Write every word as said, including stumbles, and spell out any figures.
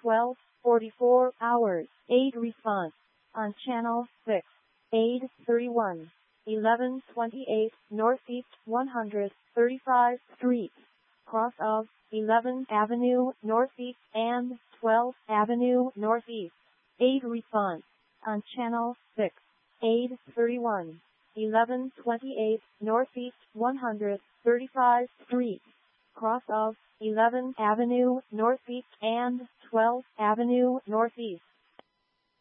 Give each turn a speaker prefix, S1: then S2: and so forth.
S1: twelve forty-four hours. Aid response on channel six. Aid thirty-one. eleven twenty-eight Northeast one hundred thirty-five Street. Cross of eleventh Avenue Northeast and twelfth Avenue Northeast. Aid response on channel six. Aid thirty-one. eleven twenty-eight Northeast one hundred thirty-five Street. Cross of eleventh Avenue Northeast and twelfth Avenue Northeast.